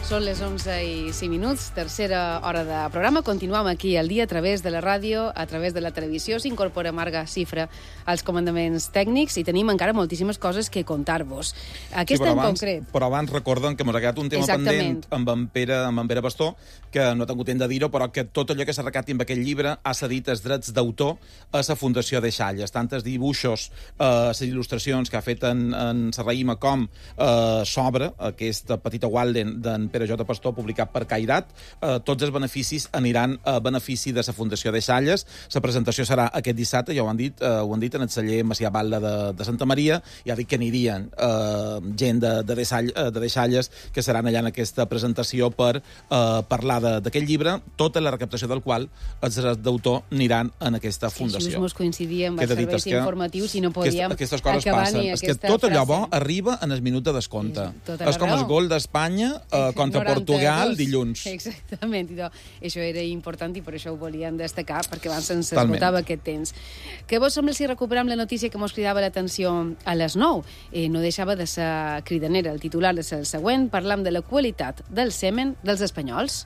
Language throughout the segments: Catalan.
Són les 11:05, tercera hora de programa. Continuem aquí al dia a través de la ràdio, a través de la televisió. S'incorpora Marga Cifra als comandaments tècnics i tenim encara moltíssimes coses que contar-vos. Aquesta en concret. Però abans recorden que m'ha quedat un tema pendent amb en Pere Bastó, que no he tingut temps de dir-ho, però que tot allò que s'ha recaptat amb aquest llibre ha cedit els drets d'autor a la Fundació de Xalles. Tant els dibuixos, les il·lustracions que ha fet en Serraïma com sobre aquesta petita Walden d'en Pere J. Pastor, publicat per Cairat. Tots els beneficis aniran a benefici de la Fundació de Xalles. La presentació serà aquest dissabte, ja ho han dit en el celler Macià Batlle de Santa Maria. Ja dic que anirien gent de Xalles que seran allà en aquesta presentació per parlar d'aquest llibre, tota la recaptació del qual els drets d'autor aniran en aquesta fundació. Sí, just mos coincidia amb els serveis informatius i no podíem aquestes coses passen. És que tot allò bo arriba en el minut de descompte. És com el gol d'Espanya contra Portugal dilluns. Exactament. Això era important i per això ho volíem destacar, perquè abans se'ns esgotava aquest temps. Què vos sembla si recuperem la notícia que mos cridava l'atenció a les 9? No deixava de ser cridanera. El titular és el següent. Parlam de la qualitat del semen dels espanyols.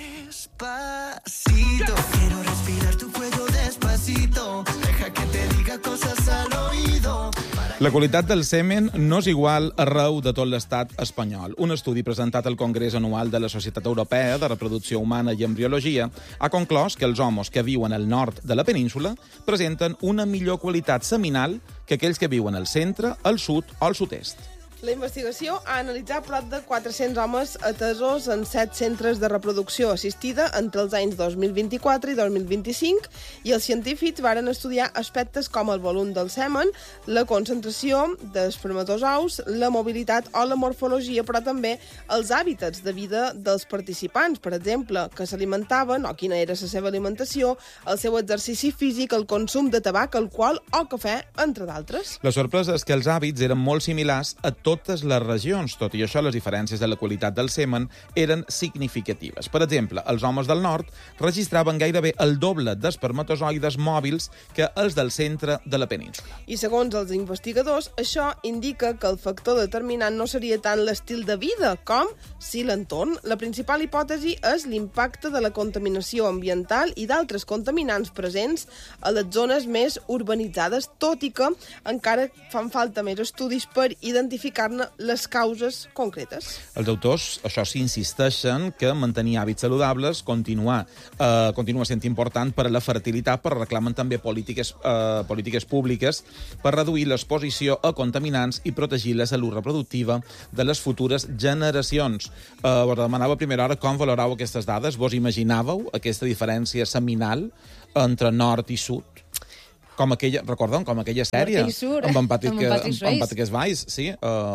Despacito, quiero respirar tu cuello despacito, deja que te diga cosas al oído. La qualitat del semen no és igual arreu de tot l'estat espanyol. Un estudi presentat al Congrés Anual de la Societat Europea de Reproducció Humana i Embriologia ha conclòs que els homes que viuen al nord de la península presenten una millor qualitat seminal que aquells que viuen al centre, al sud o al sud-est. La investigació ha analitzat prop de 400 homes atesos en 7 centres de reproducció assistida entre els anys 2024 i 2025 i els científics varen estudiar aspectes com el volum del semen, la concentració d'espermatozous, la mobilitat o la morfologia, però també els hàbitats de vida dels participants, per exemple, que s'alimentaven o quina era la seva alimentació, el seu exercici físic, el consum de tabac, alcohol o cafè, entre d'altres. La sorpresa és que els hàbits eren molt similars a totes les regions. Tot i això, les diferències de la qualitat del semen eren significatives. Per exemple, els homes del nord registraven gairebé el doble d'espermatozoides mòbils que els del centre de la península. I segons els investigadors, això indica que el factor determinant no seria tant l'estil de vida com si l'entorn. La principal hipòtesi és l'impacte de la contaminació ambiental i d'altres contaminants presents a les zones més urbanitzades, tot i que encara fan falta més estudis per identificar les causes concretes. Els autors, això sí, insisteixen que mantenir hàbits saludables continua sent important per a la fertilitat, però reclamen també polítiques públiques per reduir l'exposició a contaminants i protegir la salut reproductiva de les futures generacions. Vos demanava a primera hora com valorau aquestes dades. Vos imaginàveu aquesta diferència seminal entre nord i sud? Com aquella sèrie amb en Patrick Swayze, sí.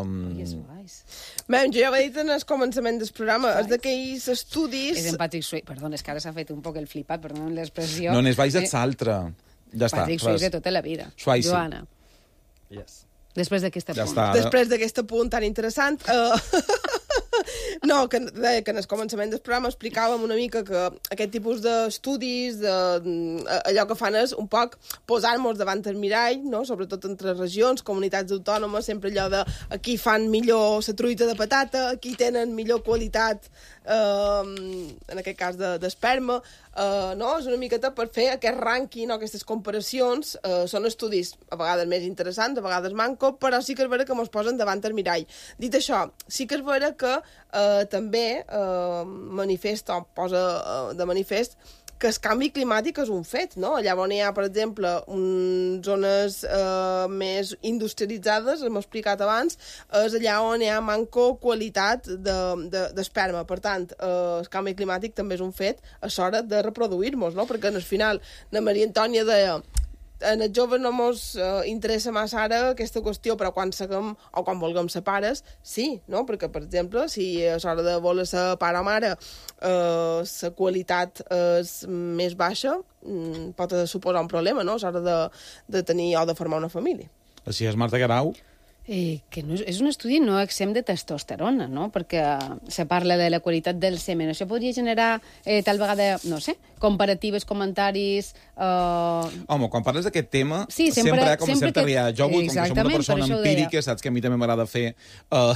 Jo ja ho he dit en el començament del programa, és d'aquells estudis... És en Patrick Swayze, perdona, és que ara s'ha fet un poc el flipat, perdona l'expressió. No, n'és Swayze és l'altre. Ja està. Patrick Swayze de tota la vida. Swayze. Joana. Yes. Després d'aquesta punt. Després d'aquest punt tan interessant... No, que en el començament del programa explicàvem una mica que aquest tipus d'estudis, allò que fan és un poc posar-nos davant el mirall, no? Sobretot entre regions, comunitats autònomes, sempre allò de aquí fan millor la truita de patata, aquí tenen millor qualitat, en aquest cas d'esperma, no? És una miqueta per fer aquest rànquing, no? Aquestes comparacions, són estudis a vegades més interessants, a vegades manco, però sí que és vera que ens posen davant el mirall. Dit això, sí que és vera que també posa de manifest que el canvi climàtic és un fet, no? Allà on hi ha, per exemple, zones més industrialitzades, hem explicat abans, és allà on hi ha manco qualitat d'esperma. Per tant, el canvi climàtic també és un fet a l'hora de reproduir-nos, no? Perquè al final la Maria Antònia deia en els joves no ens interessa massa ara aquesta qüestió, però quan seguem o quan vulguem ser pares, sí, no? Perquè, per exemple, si a l'hora de voler ser pare o mare la qualitat és més baixa, pot suposar un problema, no? A l'hora de tenir o de formar una família. Així és, Marta Guerau. Que no, és un estudi no exempt de testosterona, no? Perquè se parla de la qualitat del semen. Això podria generar, tal vegada, no sé, comparatives, comentaris... Home, quan parles d'aquest tema, sí, sempre hi ha com a certa rialla. Jo, com que som una persona empírica, deia. saps que a mi també m'agrada fer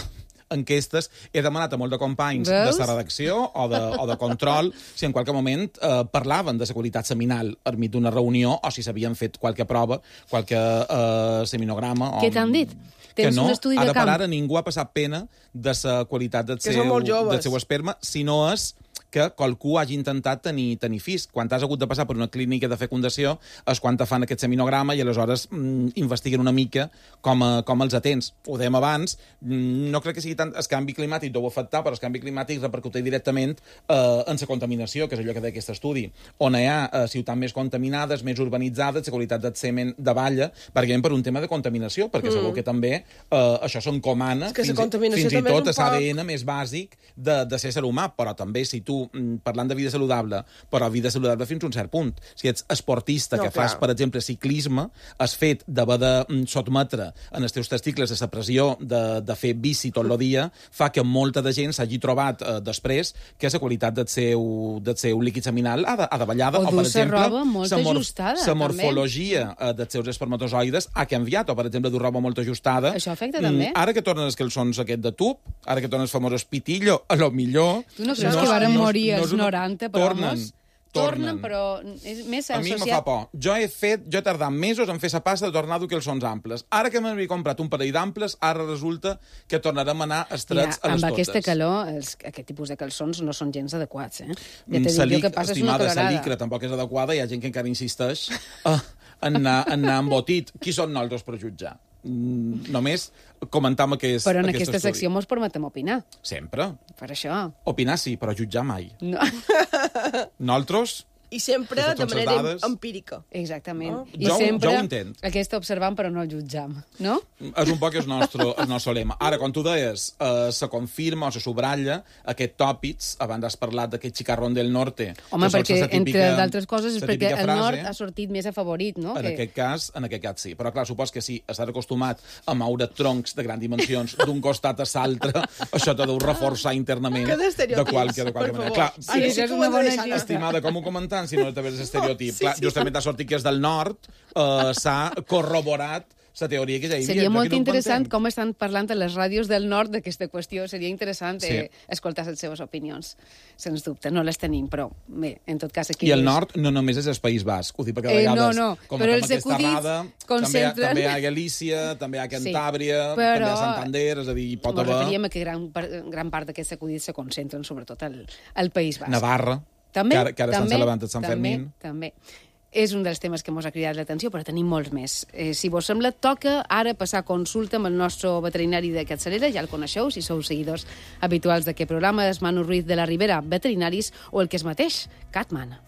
enquestes, he demanat a molts de companys de la redacció o de control si en qualque moment parlaven de la qualitat seminal enmig d'una reunió o si s'havien fet qualque prova, qualque seminograma. Què t'han dit? Que no, un estudi de camp? ara ningú ha passat pena de la qualitat del seu esperma, si no és que qualcú hagi intentat tenir fills. Quan has hagut de passar per una clínica de fecundació és quan te fan aquest seminograma i aleshores investiguen una mica com els atens. Ho dèiem abans, no crec que sigui tant el canvi climàtic deu afectar, però el canvi climàtic repercuteix directament en la contaminació, que és allò que deia aquest estudi, on hi ha ciutats més contaminades, més urbanitzades, la qualitat del semen davalla, perquè per un tema de contaminació, perquè segur que també això s'encomana fins i tot a l'ADN més bàsic de ser humà, però també si tu parlant de vida saludable, però vida saludable fins a un cert punt. Si ets esportista que fas, per exemple, ciclisme, has fet d'haver de sotmetre en els teus testicles a la pressió de fer bici tot el dia, fa que molta de gent s'hagi trobat després que la qualitat del seu líquid seminal ha davallada. O per exemple, la morfologia dels seus espermatozoides ha canviat, o per exemple, dur roba molt ajustada. Això afecta també? Ara que tornen els calçons aquest de tub, ara que tornen els famosos pitillo, a lo millor... Tu no creus que varen morir els 90, però tornen, però és més associat... A mi me fa por. Jo he tardat mesos en fer la passa de tornar a dur calçons amples. Ara que m'havia comprat un parell d'amples, ara resulta que tornarem a anar estrets a les totes. Amb aquesta calor, aquest tipus de calçons no són gens adequats, Ja t'he dit jo que passes una calorada. La licra tampoc és adequada, hi ha gent que encara insisteix en anar embotit. Qui són nosaltres per jutjar? Només comentam aquest estudi. Però en aquesta secció mos permetem opinar. Sempre. Per això. Opinar sí, però jutjar mai. No. Nosaltres... I sempre de manera empírica. Exactament. No? I sempre jo ho intent. Aquesta observant però no jutjam, no? És un poc el nostre lema. Ara, quan tu deies, se confirma o se subratlla aquest tòpics, abans has parlat d'aquest Chicarrón del Norte. Home, perquè, entre d'altres coses, és perquè el nord ha sortit més afavorit, no? En aquest cas sí. Però, clar, supos que si estàs acostumat a moure troncs de grans dimensions d'un costat a l'altre, això t'ha de reforçar internament de qualque manera. Clar, sí, és una bona gent. Estimada, com ho comentant, si no t'haver l'estereotip. Clar, justament t'ha sortit que és del nord, s'ha corroborat la teoria que ja hi havia. Seria molt interessant com estan parlant a les ràdios del nord d'aquesta qüestió. Seria interessant escoltar les seves opinions. Sens dubte, no les tenim, però bé, en tot cas aquí... I el nord no només és el País Basc, ho dic perquè a vegades... No, però els acudits concentren... També hi ha Galícia, també hi ha Cantàbria, també hi ha Santander, és a dir, hi pot haver... Ens referíem a que gran part d'aquests acudits se concentren sobretot al País Basc. Navarra, també, que ara s'han celebrat Sant Fermín. També. És un dels temes que ens ha cridat l'atenció, però tenim molts més. Si vos sembla, toca ara passar consulta amb el nostre veterinari de capçalera, ja el coneixeu, si sou seguidors habituals d'aquest programa, és Manu Ruiz de la Ribera, veterinaris, o el que és mateix, Catman.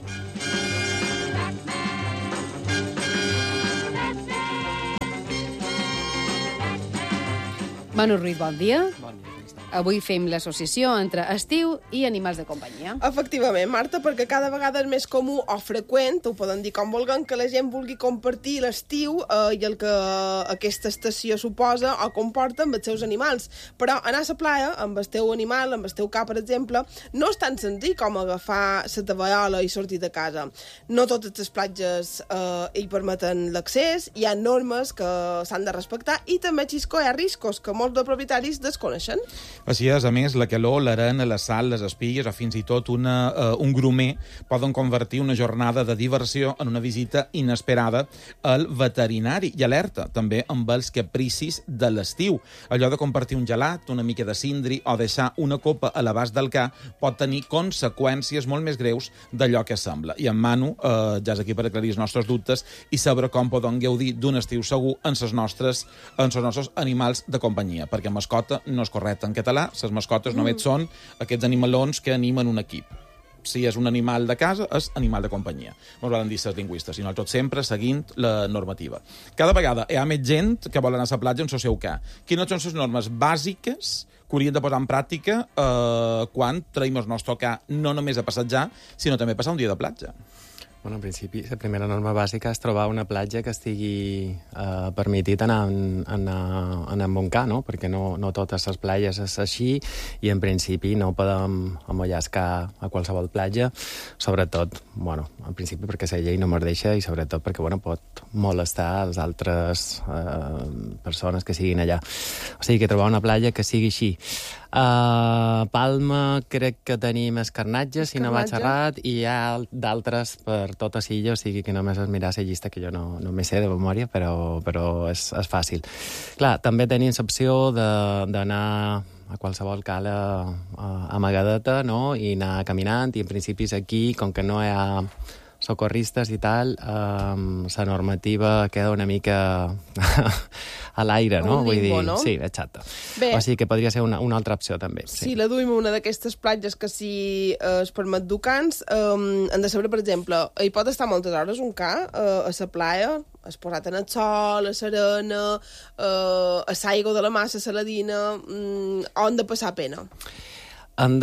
Manu Ruiz, bon dia. Bon dia. Avui fem l'associació entre estiu i animals de companyia. Efectivament, Marta, perquè cada vegada és més comú o freqüent, ho poden dir com vulguin, que la gent vulgui compartir l'estiu i el que aquesta estació suposa o comporta amb els seus animals. Però anar a la playa amb el teu animal, amb el teu cap, per exemple, no és tan senzill com agafar la tovallola i sortir de casa. No totes les platges hi permeten l'accés, hi ha normes que s'han de respectar i també, Xisco, hi ha riscos que molts de propietaris desconeixen. Així és, a més, la calor, l'arena, la sal, les espigues o fins i tot un grumer poden convertir una jornada de diversió en una visita inesperada al veterinari. I alerta, també, amb els capricis de l'estiu. Allò de compartir un gelat, una mica de cindri o deixar una copa a l'abast del ca pot tenir conseqüències molt més greus d'allò que sembla. I en Manu ja és aquí per aclarir els nostres dubtes i saber com podem gaudir d'un estiu segur en els nostres animals de companyia, perquè mascota no és correcte en català, les mascotes només són aquests animalons que animen un equip. Si és un animal de casa, és animal de companyia. Ens volen dir els lingüistes, i nosaltres sempre seguint la normativa. Cada vegada hi ha més gent que vol anar a la platja en el seu ca. Quines són les normes bàsiques que hauríem de posar en pràctica quan traiem el nostre ca no només a passejar, sinó també a passar un dia de platja? Bueno, en principi, la primera norma bàsica és trobar una platja que estigui permetit anar amb un ca, no? Perquè no totes les platges és així i, en principi, no podem amollascar a qualsevol platja, sobretot, bueno, en principi perquè la llei no me'n deixa i, sobretot, perquè, bueno, pot molestar les altres persones que siguin allà. O sigui, que trobar una platja que sigui així. Palma crec que tenim escarnatge, si no vaig errat, i hi ha d'altres per tota l'illa, o sigui que només és mirar la llista, que jo no me sé de memòria, però és fàcil. Clar, també tenim l'opció d'anar a qualsevol cala amagadeta, no?, i anar caminant, i en principi aquí, com que no hi ha socorristes i tal, la normativa queda una mica a l'aire, no? Un limbo, no? Sí, exacte. Bé. O sigui que podria ser una altra opció, també. Si la duim a una d'aquestes platges que sí es permet dur cans, hem de saber, per exemple, hi pot estar moltes hores un ca a la playa, es posat en el sol, a l'arena, a l'aigua de la massa saladina, on de passar pena? Han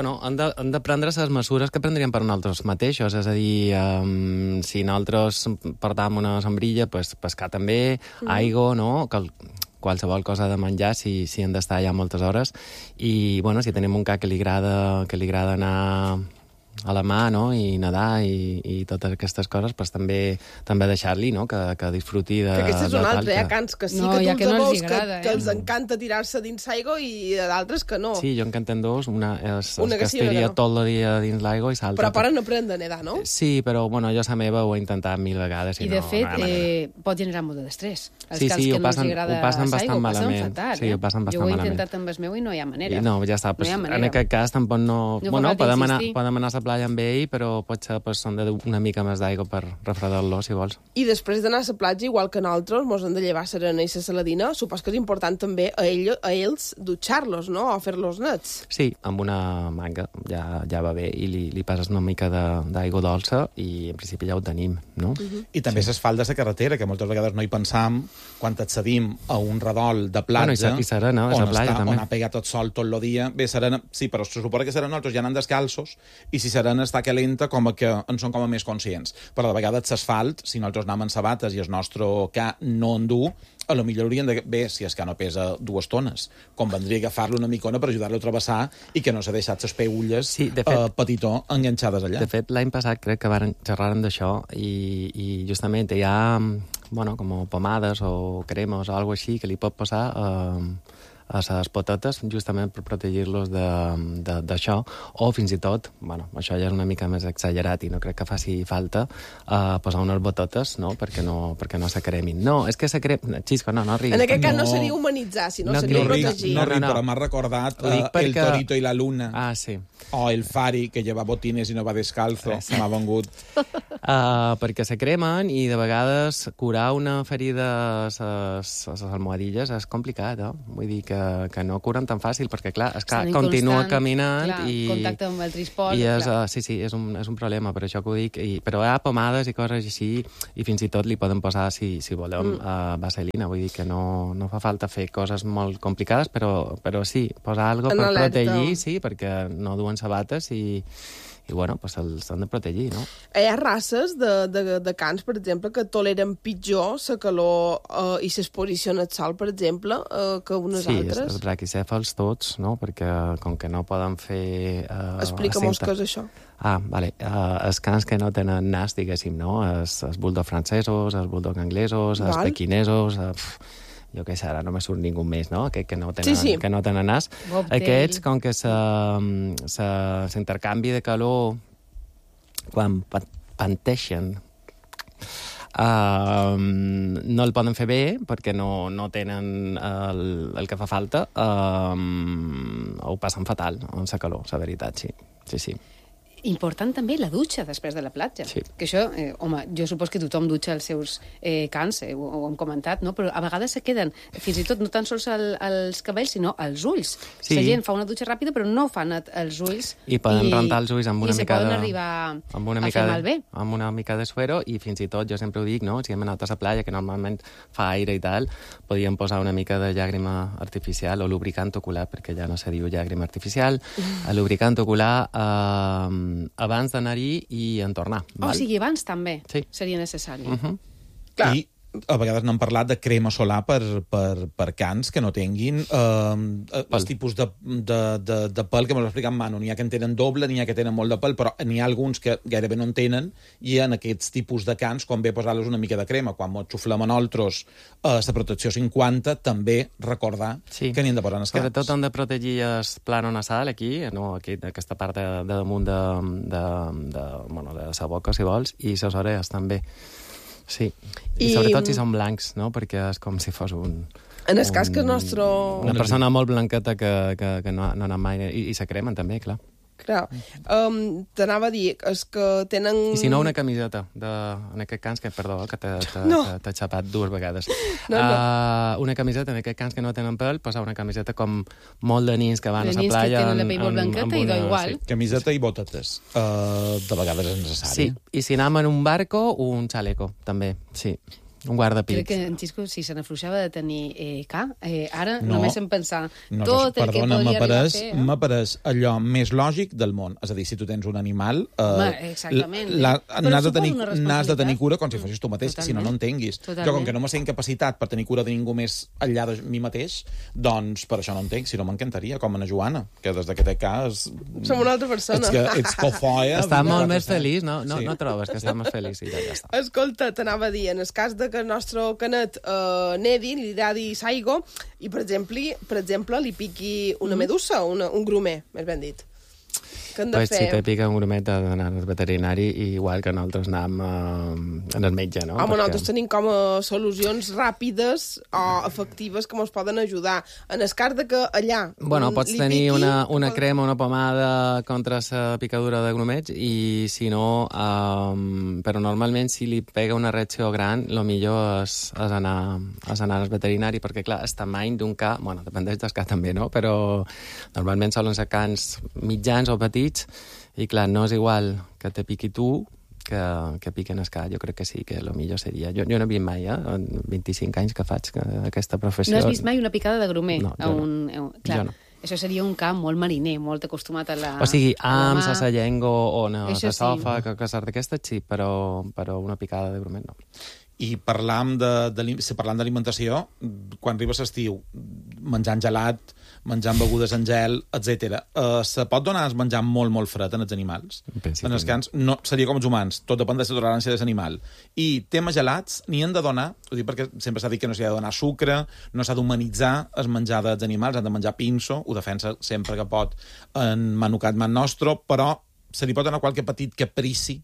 de prendre les mesures que prendríem per nosaltres mateixos, és a dir, si nosaltres portàvem una sombrilla, pues, pescar també, aigua, no?, qualsevol cosa de menjar si hem d'estar allà moltes hores, i, bueno, si tenim un ca que li agrada anar a la mà, no?, i nedar i totes aquestes coses, pues, també deixar-li, no?, que disfruti de... Que aquest és un altre, hi ha cants que sí no, que tu els veus que els encanta tirar-se dins l'aigua i d'altres que no. Sí, jo en canten dos, una és que estaria tot el dia dins l'aigua i l'altra... Però poden aprendre a nedar, no? Sí, però, bueno, jo la meva ho he intentat 1000 vegades i de fet, pot generar molt d'estrès. Sí, ho passen bastant malament. Sí, ho passen bastant malament. Jo ho he intentat amb el meu i no hi ha manera. No, ja està. En aquest cas tampoc no... Bueno, podem anar a la playa amb ell, però potser s'han de dur una mica més d'aigua per refredar-lo, si vols. I després d'anar a la platja, igual que nosaltres, mos hem de llevar serena i la saladina, supos que és important també a ells dutxar-los, no?, o fer-los nets. Sí, amb una manga ja va bé, i li passes una mica d'aigua dolça i en principi ja ho tenim, no? I també s'asfalta la carretera, que moltes vegades no hi pensam quan accedim a un redol de platja, i serena, és la platja, també. On ha pegat tot sol tot el dia. Bé, serena, sí, però se suposa que serena nosaltres ja anem descalços, i si serena està calenta, com que en són com a més conscients. Però de vegades l'asfalt, si nosaltres anem en sabates i el nostre ca no en du, a lo millor haurien de... Bé, si és que no pesa 2 tones, convendria agafar-lo una micona per ajudar-lo a travessar i que no s'ha deixat les peulles petitó enganxades allà. De fet, l'any passat crec que xerràrem d'això i justament hi ha, bueno, com pomades o cremes o alguna així que li pot posar a les potetes, justament per protegir-los d'això, o fins i tot, bueno, això ja és una mica més exagerat i no crec que faci falta, posar unes bototes, no?, perquè no se cremin. No, és que se cremin... Xisco, no riguis. En aquest cas no seria humanitzar, sinó seria protegir. No, però m'ha recordat El Torito i la Luna. Ah, sí. O el Fari, que lleva botines i no va descalzo. M'ha vengut. Perquè se cremen i de vegades curar una ferida a les almohadilles és complicat, Vull dir que no curen tan fàcil, perquè, clar, continua caminant i... contacte amb el trispol. Sí, és un problema, per això que ho dic. Però hi ha pomades i coses així, i fins i tot li poden posar, si volem, vaselina. Vull dir que no fa falta fer coses molt complicades, però sí, posar alguna cosa per protegir, sí, perquè no duen sabates i bueno, pues se'ls han de protegir, no? Hi ha races de cans, per exemple, que toleren pitjor la calor i l'exposició al sol, per exemple, que unes altres. Sí, els braquicèfals tots, no? Perquè com que no poden fer... Explica-mos què és això. Vale. Els cans que no tenen nas, diguéssim, no? Els bulldog francesos, els bulldog anglesos, els pequinesos... jo què sé, ara no me surt ningú més, no? Que no tenen nas. Aquests, com que s'intercanvi de calor quan panteixen, no el poden fer bé perquè no tenen el que fa falta, ho passen fatal amb la calor, la veritat, sí. Important també la dutxa després de la platja. Sí. Que això, home, jo supos que tothom dutxa els seus cans, ho hem comentat, no? Però a vegades se queden, fins i tot no tan sols els cabells, sinó els ulls. Sí. La gent fa una dutxa ràpida, però no fan els ulls. I poden rentar els ulls amb una mica de... I se poden arribar a fer malbé. Amb una mica de suero, i fins i tot, jo sempre ho dic, no? Si hem anat a la platja, que normalment fa aire i tal, podíem posar una mica de llàgrima artificial o lubricant ocular, perquè ja no se diu llàgrima artificial. El lubricant ocular abans d'anar-hi i en tornar. O sigui, abans també Sí. seria necessari. Clar. I a vegades n'hem parlat de crema solar per cans que no tinguin els tipus de pèl que m'ho explica en Manu. N'hi ha que en tenen doble, n'hi ha que tenen molt de pèl, però n'hi ha alguns que gairebé no en tenen, i en aquests tipus de cans convé posar-los una mica de crema. Quan ens xuflem a nosaltres la protecció 50, també recordar que n'hi hem de posar en els cans. Sobretot hem de protegir el plano nasal aquí, no, aquí aquesta part de damunt de la boca, si vols, i les orelles també. Sí, i sobretot si són blancs, no? Perquè és com si fos un... En el cas que el nostre... Una persona molt blanqueta que no ha anat mai... I se cremen també, clar. Clar. T'anava a dir, és que tenen... I si no, una camiseta, en aquest cas, perdó, que t'he xapat dues vegades. Una camiseta, en aquest cas que no tenen pèl, posar una camiseta com molt de nins que van a la playa... que tenen la pell molt blanqueta i igual. Camiseta i botetes. De vegades és necessari. Sí, i si anem en un barco, un xaleco, també, sí. Un guardapits. Crec que en Xisco, si se n'afluixava de tenir ara només en pensar tot el que perdona, podria arribar a fer. M'apareix allò més lògic del món. És a dir, si tu tens un animal, n'has de tenir cura com si fossis tu mateix, si no, no en tinguis. Jo, com que no me sé incapacitat per tenir cura de ningú més enllà de mi mateix, doncs per això no en tinc. Si no, m'encantaria, com a Joana, que des d'aquest cas... Som una altra persona. Ets cofoia. Està molt més feliç, no? No trobes que està més feliç? Ja està. Escolta, t'anava a dir, en el cas de que el nostre canet nedi, li agradi saigo, i, per exemple, li piqui una medusa, un grumer, més ben dit. Què hem de fer? Si te pica un grumet, has d'anar al veterinari, igual que nosaltres anem en el metge, no? Home, nosaltres tenim com a solucions ràpides o efectives que ens poden ajudar. En el cas de que allà... Bueno, pots tenir una crema, una pomada contra la picadura de grumets, i si no... Però normalment, si li pega una reacció gran, el millor és anar al veterinari, perquè, clar, el tamany d'un ca... Bueno, dependeix del ca també, no? Però normalment solen ser cans mitjans o petits, i clar, no és igual que te piqui tu que piquen el ca. Jo crec que sí, que el millor seria... Jo no he vist mai, en 25 anys que faig aquesta professió. No has vist mai una picada de grumer? No, Clar, jo no. Això seria un camp molt mariner, molt acostumat a la... O sigui, amb la sallengo o la sofa, coses d'aquestes, sí, però una picada de grumet no. I parlant d'alimentació, quan arriba l'estiu, menjant gelat, menjant begudes en gel, etc. Se pot donar menjar molt, molt fred en els animals? En els cans, no, seria com els humans, tot depèn de la tolerància de l'animal. I temes gelats n'hi han de donar, ho dic perquè sempre s'ha dit que no s'hi ha de donar sucre, no s'ha d'humanitzar el menjar dels animals, han de menjar pinso, ho defensa sempre que pot en Manucat Man Nostro, però se li pot donar qualque petit caprici.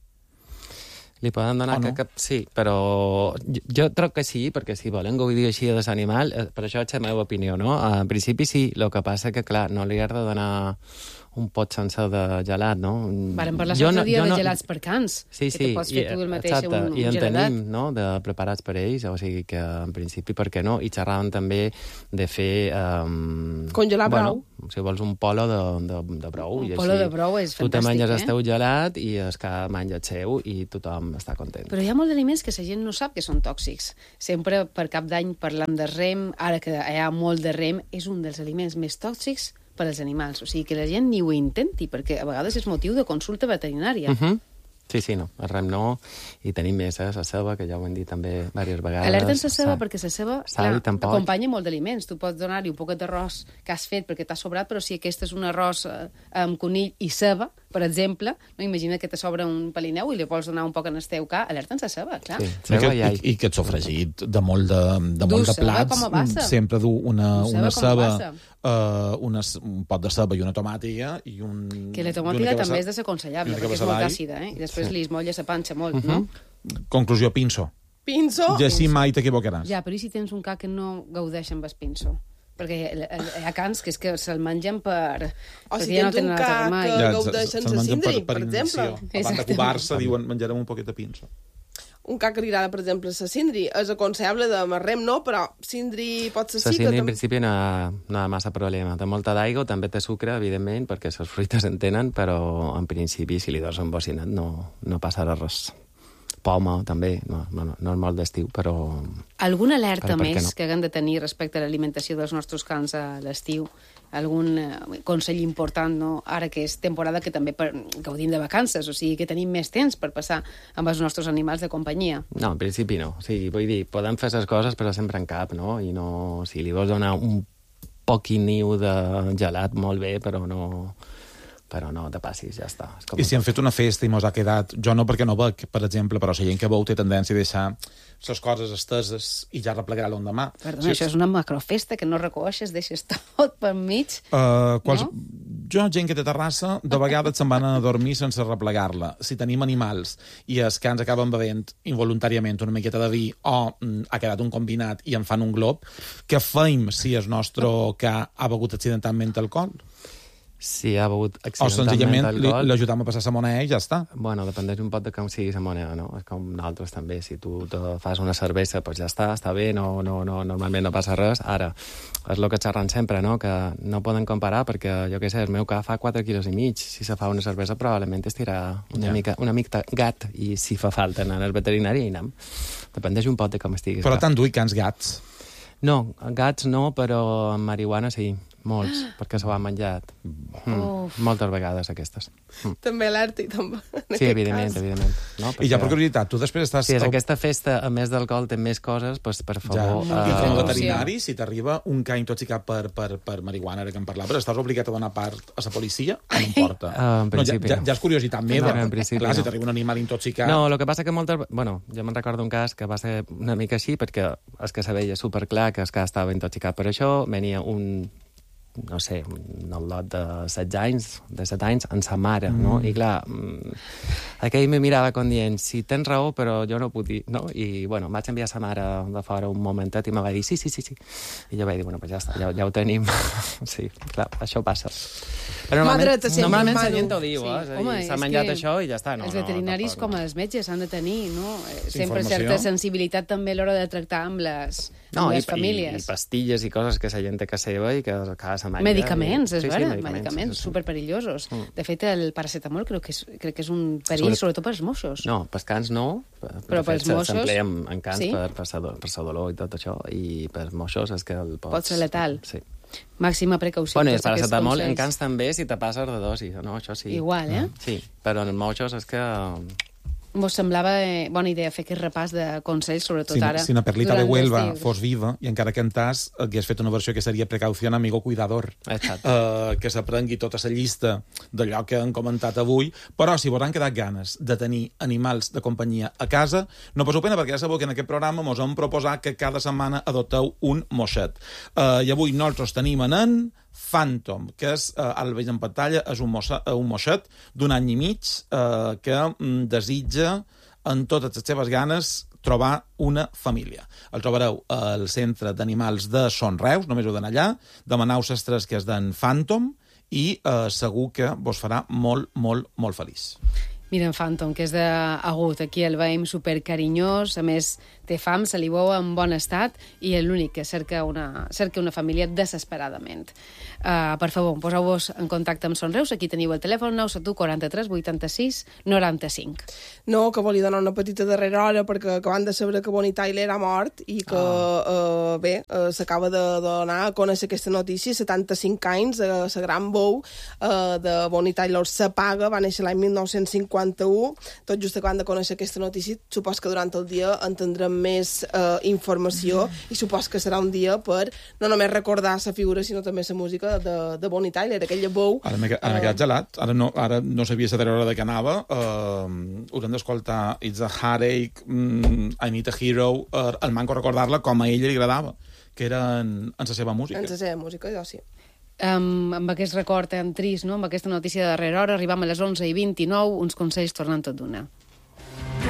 Li poden donar sí, però jo troc que sí, perquè si volen gaudir així de l'animal, per això és la meva opinió, no? En principi sí, el que passa que, clar, no li has de donar un pot sencer de gelat, no? Vàrem parlar l'altre dia de gelats per cans. Sí, que pots fer tu el mateix exacte, un i en geladat. tenim, no?, de preparats per ells, o sigui que, en principi, per què no? I xerràvem també de fer... congelar brou. Si vols un polo de brou. Un polo de brou és fantàstic, tu te menges el teu gelat i el que menja el seu i tothom està content. Però hi ha molts d'aliments que la gent no sap que són tòxics. Sempre, per cap d'any, parlam de rem, ara que hi ha molt de rem, és un dels aliments més tòxics per als animals. O sigui, que la gent ni ho intenti, perquè a vegades és motiu de consulta veterinària. Sí, no, el rem no, i tenim més, la ceba, que ja ho hem dit també diverses vegades. Alerta'ns la ceba, perquè la ceba acompanya molt d'aliments. Tu pots donar-hi un poquet d'arròs que has fet perquè t'ha sobrat, però si aquest és un arròs amb conill i ceba, per exemple, no imagina que te sobra un palineu i li vols donar un poc en el teu ca, alerta'ns la ceba, clar. Sí, ceba I que et sofregit de molt de plats sempre du una ceba, un pot de ceba i una tomàtica i un... Que la tomàtica també és desaconsellable, perquè és molt àcida, i després li esmolla la panxa molt, no? Conclusió, pinso. Pinso? I així mai t'equivocaràs. Ja, però i si tens un ca que no gaudeix amb el pinso? Perquè hi ha cans que és que se'l mengen per... O si tens un ca que gaudeixen la cindri, per exemple. Abans de covar-se, diuen, menjarem un poquet de pinso. Un ca que li agrada, per exemple, la cindri. És aconsellable de marrem, no? Però cindri pot ser sí. La cindri, en principi, no hi ha massa problema. Té molta d'aigua, també té sucre, evidentment, perquè les fruites en tenen, però, en principi, si li dones un bocinat, no passarà res. Poma, també, no és molt d'estiu, però... Alguna alerta més que haguem de tenir respecte a l'alimentació dels nostres cans a l'estiu algun consell important, no? Ara que és temporada que també gaudim de vacances, o sigui que tenim més temps per passar amb els nostres animals de companyia. No, en principi no. O sigui, vull dir, podem fer les coses però sempre en cap, no? I no, si li vols donar un poquiniu de gelat, molt bé, però no te passis, ja està. I si han fet una festa i mos ha quedat... Jo no, perquè no bec, per exemple, però la gent que veu té tendència a deixar les coses esteses i ja replegarà l'endemà. Perdona, això és una macrofesta que no recoixes, deixes tot per mig. No? Jo, gent que té terrassa, de vegades se'n van a dormir sense replegar-la. Si tenim animals i els cans acaben bevent involuntàriament una miqueta de vi o ha quedat un combinat i en fan un glob, què feim si el nostre ca ha begut accidentalment alcohol? Si ha begut o accidentalment senzillament l'ajudam a passar la moneda i ja està. Bueno, dependeix un poc de com sigui la moneda, no? És com nosaltres també. Si tu te fas una cervesa, doncs ja està bé, normalment no passa res. Ara, és el que xerran sempre, no? Que no poden comparar perquè, jo què sé, el meu ca fa 4,5 quilos. Si se fa una cervesa, probablement estirà una mica gat, i si fa falta anar al veterinari, hi anem. Dependeix un poc de com estiguis. Però t'enduï cans gats? No, gats no, però amb marihuana sí. Molts, perquè s'ho han menjat. Moltes vegades, aquestes. També l'Arti, també. Sí, evidentment. No? I ja per curiositat, tu després estàs... Si és aquesta festa, a més d'alcohol, té més coses, doncs, per favor... I com a veterinari, si t'arriba un ca intoxicat per marihuana, ara que en parlaves, estàs obligat a donar part a la policia o no importa? En principi ja és curiositat meva. En principi clar, si t'arriba un animal intoxicat... No, el que passa que moltes... Bueno, jo me'n recordo un cas que va ser una mica així, perquè és que se veia superclar que el cas estava intoxicat per això, venia un lot de 7 anys, amb sa mare, no? I clar, aquell me mirava com dient, sí, tens raó, però jo no puc dir, no? I, bueno, vaig enviar sa mare de fora un momentet i me va dir, sí. I jo vaig dir, bueno, pues ja està, ja ho tenim. Sí, clar, això passa. Però normalment la gent ho diu, s'ha menjat això i ja està. Els veterinaris, com els metges, han de tenir, no? Sempre certa sensibilitat també a l'hora de tractar amb les famílies. I pastilles i coses que la gent té que seva i que cada setmana... Medicaments, és vera, medicaments superperillosos. De fet, el paracetamol crec que és un perill, sobretot pels mossos. No, pels cans no, però pels mossos... S'emplea en cans per sa dolor i tot això, i pels mossos és que... Pot ser letal. Sí. Màxima precaució. Bueno, i el paracetamol en cans també si te passes de dosi, no? Això sí. Igual, Sí, però en els mossos és que... Mos semblava bona idea fer aquest repàs de consells, sobretot ara. Si una perlita de Huelva fos viva i encara cantàs, hagués fet una versió que seria Precaució amigo cuidador. Que s'aprengui tota la llista d'allò que han comentat avui, però si vos han quedat ganes de tenir animals de companyia a casa, no passeu pena, perquè ja sabeu que en aquest programa mos hem proposat que cada setmana adopteu un moixet. I avui nosaltres tenim en Phantom, que és, ara el veig en pantalla, és un moixet d'un any i mig que desitja en totes les seves ganes trobar una família. El trobareu al centre d'animals de Son Reus, només heu d'anar allà, demaneu les tres que és d'en Phantom i segur que vos farà molt, molt, molt feliç. Mira, en Phantom, que és d'agut. Aquí el veiem supercarinyós, a més té fam, se li veu en bon estat i és l'únic que cerca una família desesperadament. Per favor, poseu-vos en contacte amb Son Reus. Aquí teniu el telèfon 971 43 86 95. No, que volia donar una petita darrera hora perquè acabant de saber que Bonnie Tyler ha mort i que, s'acaba de donar a conèixer aquesta notícia, 75 anys, la gran veu de Bonnie Tyler s'apaga, va néixer l'any 1951, tot just acabant de conèixer aquesta notícia, supos que durant el dia en tindrem més informació i supos que serà un dia per no només recordar la figura, sinó també la música de Bonnie Tyler, aquella veu... Ara m'he quedat gelat, ara no sabia la hora de què anava, haurem d'escoltar It's a Heartache, I Need a Hero, el manco recordar-la com a ella li agradava, que era en la seva música. En la seva música, jo sí. Amb aquest record tan trist, no? Amb aquesta notícia de darrera hora, arribam a les 11:29, uns consells tornant tot d'una.